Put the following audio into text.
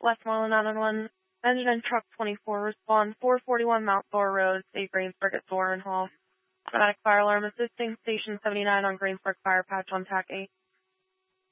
Westmoreland 911. Engine and truck 24 respond 441 Mount Thor Road, State Greensburg at Thor and Hall. Automatic fire alarm assisting station 79 on Greensburg Fire Patch on TAC 8.